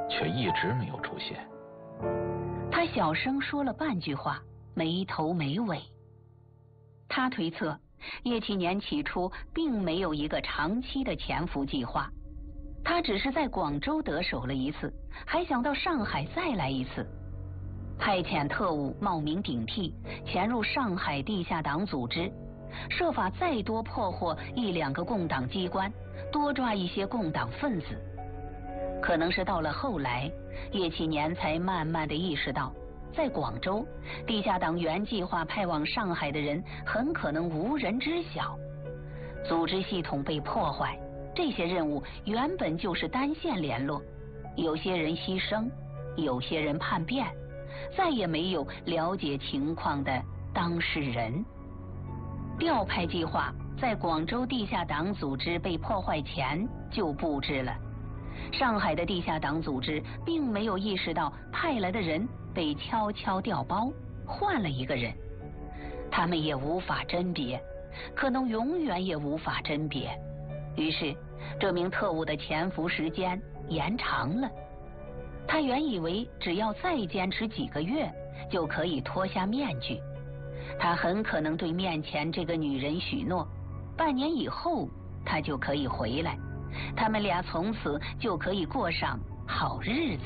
却一直没有出现。 他小声说了半句话，没头没尾。他推测叶启年起初并没有一个长期的潜伏计划，他只是在广州得手了一次，还想到上海再来一次，派遣特务冒名顶替，潜入上海地下党组织，设法再多破获一两个共党机关，多抓一些共党分子。可能是到了后来，叶启年才慢慢地意识到，在广州，地下党原计划派往上海的人很可能无人知晓。组织系统被破坏，这些任务原本就是单线联络，有些人牺牲，有些人叛变，再也没有了解情况的当事人。调派计划在广州地下党组织被破坏前就布置了。上海的地下党组织并没有意识到派来的人被悄悄调包，换了一个人，他们也无法甄别，可能永远也无法甄别。于是这名特务的潜伏时间延长了。他原以为只要再坚持几个月就可以脱下面具，他很可能对面前这个女人许诺，半年以后他就可以回来，他们俩从此就可以过上好日子。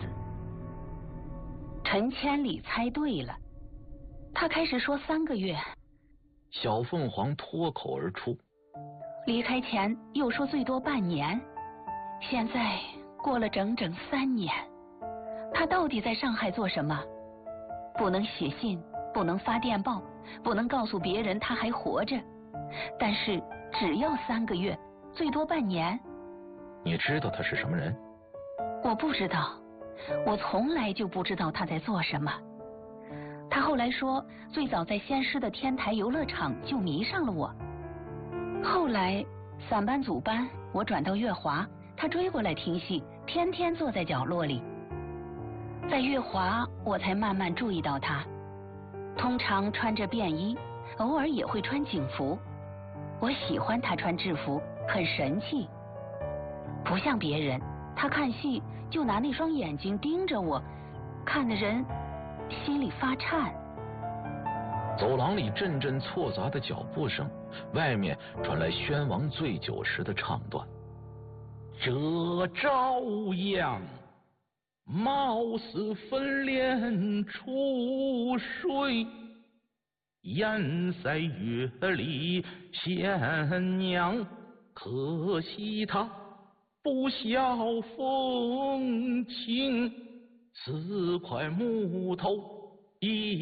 陈千里猜对了，他开始说3个月。 小凤凰脱口而出， 离开前又说最多半年，现在过了整整3年。他到底在上海做什么？不能写信，不能发电报，不能告诉别人他还活着，但是只要3个月，最多半年。 你知道他是什么人？ 我不知道，我从来就不知道他在做什么。他后来说，最早在仙师的天台游乐场就迷上了我。后来散班组班，我转到乐华，他追过来听戏，天天坐在角落里。在乐华，我才慢慢注意到他，通常穿着便衣，偶尔也会穿警服。我喜欢他穿制服，很神气。不像别人，他看戏就拿那双眼睛盯着我，看的人心里发颤。 走廊里阵阵错杂的脚步声，外面传来宣王醉酒时的唱段。 这朝阳貌似粉莲出水，颜色月里贤娘，可惜她不晓风情，4块木头一